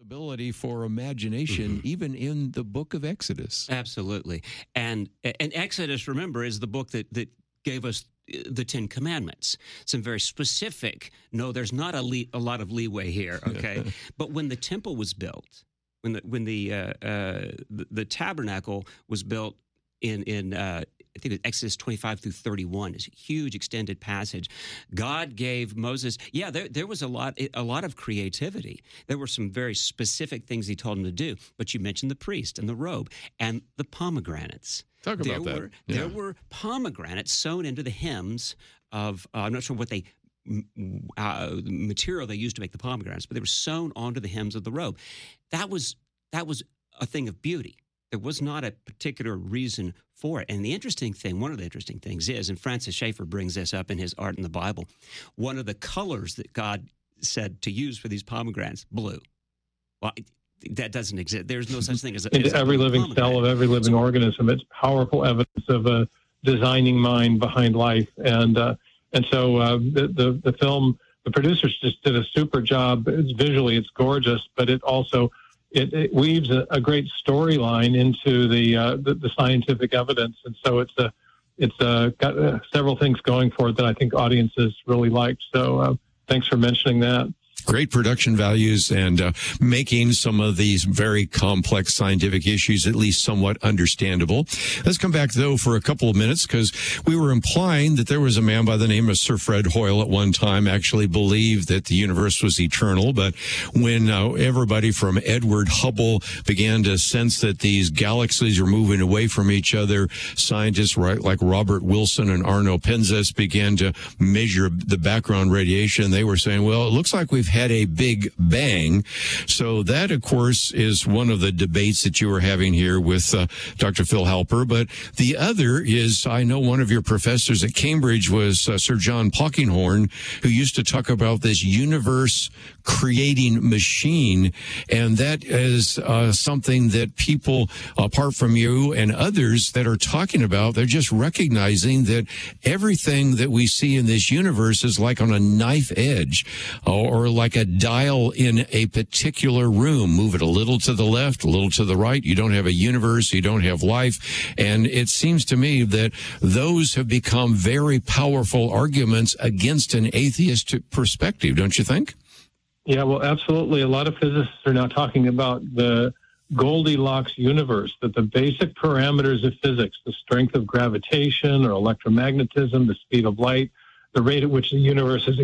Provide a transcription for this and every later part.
possibility for imagination, even in the book of Exodus. Absolutely. And Exodus, remember, is the book that gave us the Ten Commandments. Some very specific, no, there's not a lot of leeway here, okay? But when the temple was built, when the tabernacle was built in I think it's Exodus 25 through 31. It's a huge extended passage. God gave Moses, there was a lot of creativity. There were some very specific things he told him to do. But you mentioned the priest and the robe and the pomegranates. Talk about that. There were pomegranates sewn into the hems of, I'm not sure what material they used to make the pomegranates, but they were sewn onto the hems of the robe. That was a thing of beauty. There was not a particular reason for it. And the interesting thing, one of the interesting things is, and Francis Schaeffer brings this up in his Art in the Bible, one of the colors that God said to use for these pomegranates, blue. Well, that doesn't exist. There's no such thing as into every living cell of every living organism. It's powerful evidence of a designing mind behind life. And so the film, the producers just did a super job. It's visually, it's gorgeous, but it also it weaves a great storyline into the scientific evidence, and so it's got several things going for it that I think audiences really liked. So thanks for mentioning that. Great production values and making some of these very complex scientific issues at least somewhat understandable. Let's come back, though, for a couple of minutes, because we were implying that there was a man by the name of Sir Fred Hoyle at one time actually believed that the universe was eternal. But when everybody from Edward Hubble began to sense that these galaxies are moving away from each other, scientists like Robert Wilson and Arno Penzias began to measure the background radiation. They were saying, well, it looks like we've had a big bang. So that, of course, is one of the debates that you were having here with Dr. Phil Halper. But the other is, I know one of your professors at Cambridge was Sir John Polkinghorne, who used to talk about this universe creating machine. And that is something that people, apart from you and others that are talking about, they're just recognizing that everything that we see in this universe is like on a knife edge, or like a dial in a particular room. Move it a little to the left, a little to the right. You don't have a universe. You don't have life. And it seems to me that those have become very powerful arguments against an atheist perspective, don't you think? Yeah, well, absolutely. A lot of physicists are now talking about the Goldilocks universe, that the basic parameters of physics, the strength of gravitation or electromagnetism, the speed of light, the rate at which the universe is,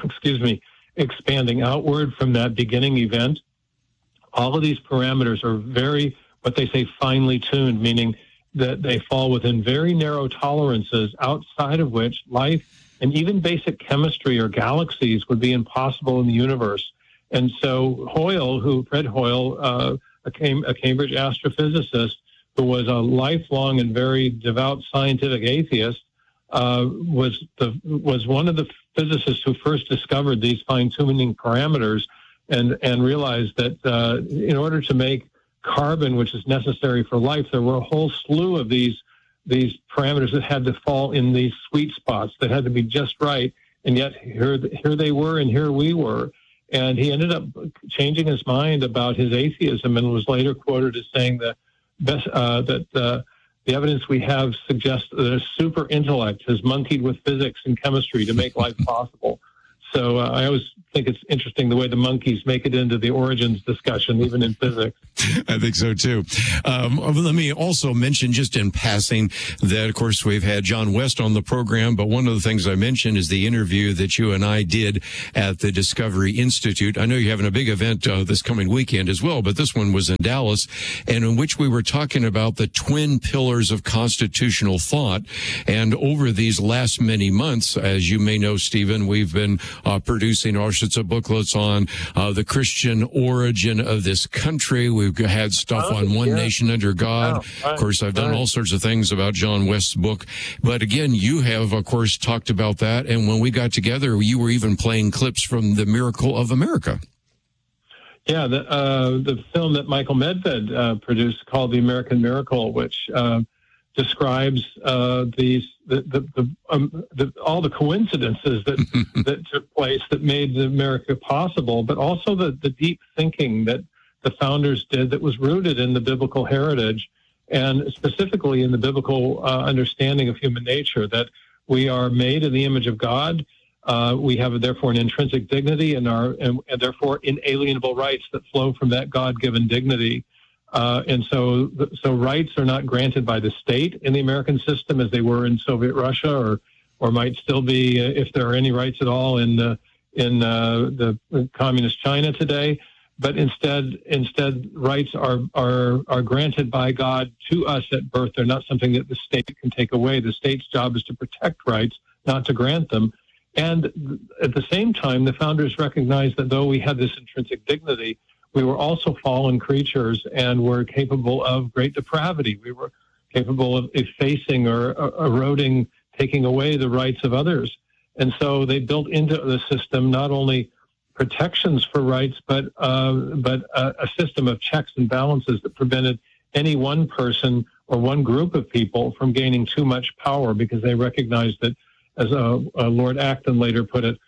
expanding outward from that beginning event, all of these parameters are very, what they say, finely tuned, meaning that they fall within very narrow tolerances outside of which life and even basic chemistry or galaxies would be impossible in the universe. And so Fred Hoyle, a Cambridge astrophysicist who was a lifelong and very devout scientific atheist, was one of the physicists who first discovered these fine-tuning parameters and realized that in order to make carbon, which is necessary for life, there were a whole slew of these parameters that had to fall in these sweet spots that had to be just right. And yet here they were, and here we were. And he ended up changing his mind about his atheism and was later quoted as saying the evidence we have suggests that a super intellect has monkeyed with physics and chemistry to make life possible. So I always think it's interesting the way the monkeys make it into the origins discussion, even in physics. I think so, too. Let me also mention just in passing that, of course, we've had John West on the program, but one of the things I mentioned is the interview that you and I did at the Discovery Institute. I know you're having a big event this coming weekend as well, but this one was in Dallas, and in which we were talking about the twin pillars of constitutional thought. And over these last many months, as you may know, Stephen, we've been producing all sorts of booklets on the Christian origin of this country. We've had stuff on One Nation Under God. Of course, I've done all sorts of things about John West's book. But again, you have, of course, talked about that. And when we got together, you were even playing clips from The Miracle of America. Yeah, the film that Michael Medved produced called The American Miracle, which describes all the coincidences that took place that made America possible, but also the deep thinking that the founders did that was rooted in the biblical heritage, and specifically in the biblical understanding of human nature, that we are made in the image of God. We have, therefore, an intrinsic dignity and therefore inalienable rights that flow from that God-given dignity. And so rights are not granted by the state in the American system as they were in Soviet Russia, or might still be, if there are any rights at all, in the communist China today. But instead, rights are granted by God to us at birth. They're not something that the state can take away. The state's job is to protect rights, not to grant them. And at the same time, the founders recognized that though we had this intrinsic dignity, we were also fallen creatures and were capable of great depravity. We were capable of effacing or eroding, taking away the rights of others. And so they built into the system not only protections for rights, but a system of checks and balances that prevented any one person or one group of people from gaining too much power, because they recognized that, as Lord Acton later put it,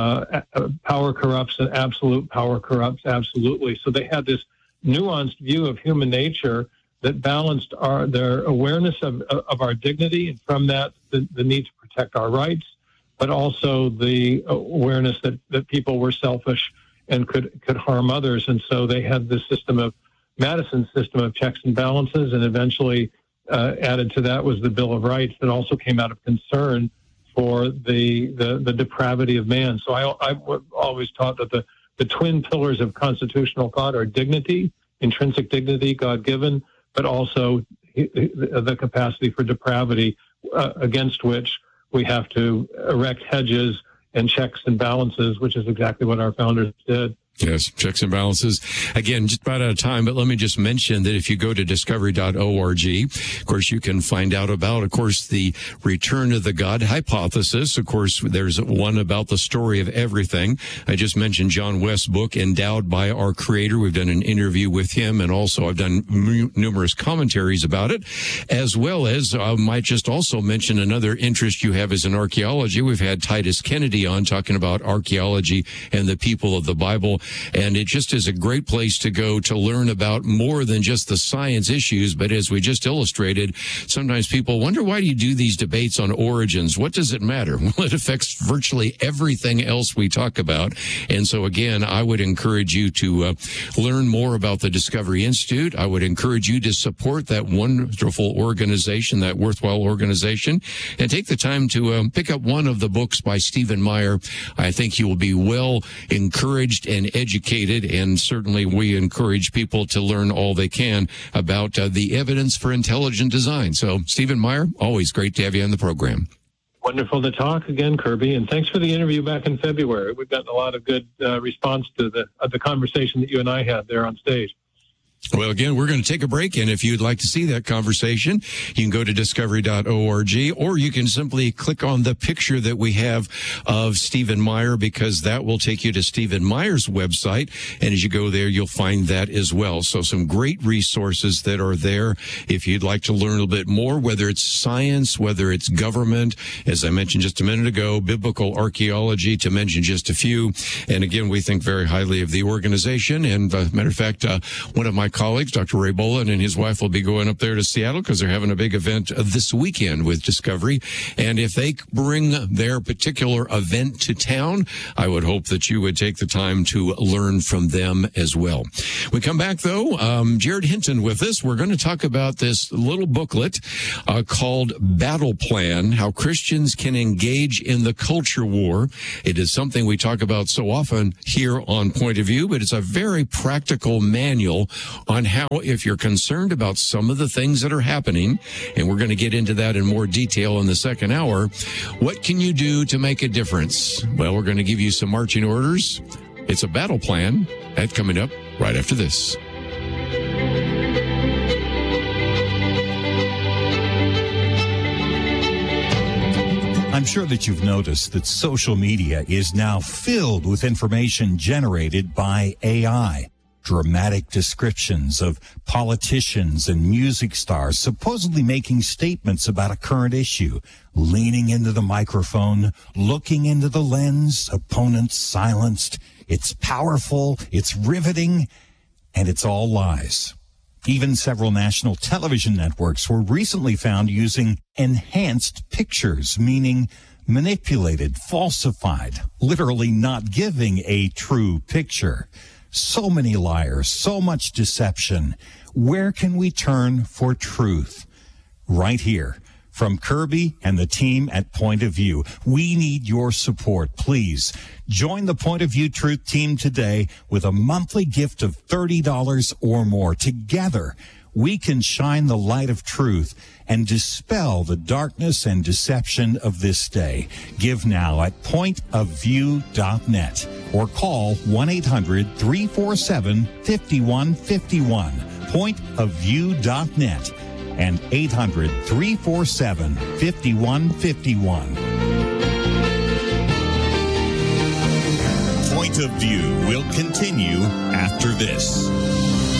power corrupts and absolute power corrupts absolutely. So they had this nuanced view of human nature that balanced their awareness of our dignity, and from that, the need to protect our rights, but also the awareness that people were selfish and could harm others. And so they had this Madison's system of checks and balances, and eventually added to that was the Bill of Rights that also came out of concern for the depravity of man. So I always taught that the twin pillars of constitutional thought are dignity, intrinsic dignity, God-given, but also the capacity for depravity, against which we have to erect hedges and checks and balances, which is exactly what our founders did. Yes, checks and balances. Again, just about out of time, but let me just mention that if you go to discovery.org, of course, you can find out about, of course, the return of the God hypothesis. Of course, there's one about the story of everything. I just mentioned John West's book, Endowed by Our Creator. We've done an interview with him, and also I've done numerous commentaries about it, as well as I might just also mention another interest you have is in archaeology. We've had Titus Kennedy on talking about archaeology and the people of the Bible. And it just is a great place to go to learn about more than just the science issues. But as we just illustrated, sometimes people wonder, why do you do these debates on origins? What does it matter? Well, it affects virtually everything else we talk about. And so, again, I would encourage you to learn more about the Discovery Institute. I would encourage you to support that wonderful organization, that worthwhile organization, and take the time to pick up one of the books by Stephen Meyer. I think you will be well encouraged and educated, and certainly we encourage people to learn all they can about the evidence for intelligent design. So, Stephen Meyer, always great to have you on the program. Wonderful to talk again, Kirby, and thanks for the interview back in February. We've gotten a lot of good response to the conversation that you and I had there on stage. Well, again, we're going to take a break, and if you'd like to see that conversation, you can go to discovery.org, or you can simply click on the picture that we have of Stephen Meyer, because that will take you to Stephen Meyer's website, and as you go there, you'll find that as well. So some great resources that are there if you'd like to learn a little bit more, whether it's science, whether it's government, as I mentioned just a minute ago, biblical archaeology, to mention just a few. And again, we think very highly of the organization, and matter of fact, one of my colleagues, Dr. Ray Boland, and his wife will be going up there to Seattle because they're having a big event this weekend with Discovery. And if they bring their particular event to town, I would hope that you would take the time to learn from them as well. We come back, though, Jared Hinton with us. We're going to talk about this little booklet called Battle Plan, How Christians Can Engage in the Culture War. It is something we talk about so often here on Point of View, but it's a very practical manual on how, if you're concerned about some of the things that are happening, and we're going to get into that in more detail in the second hour, what can you do to make a difference? Well, we're going to give you some marching orders. It's a battle plan. That's coming up right after this. I'm sure that you've noticed that social media is now filled with information generated by AI. Dramatic descriptions of politicians and music stars supposedly making statements about a current issue, leaning into the microphone, looking into the lens, opponents silenced. It's powerful, it's riveting, and it's all lies. Even several national television networks were recently found using enhanced pictures, meaning manipulated, falsified, literally not giving a true picture. So many liars, so much deception. Where can we turn for truth? Right here. From Kirby and the team at Point of View, we need your support. Please join the Point of View Truth team today with a monthly gift of $30 or more. Together, we can shine the light of truth and dispel the darkness and deception of this day. Give now at pointofview.net or call 1-800-347-5151. Pointofview.net and 800-347-5151. Point of View will continue after this.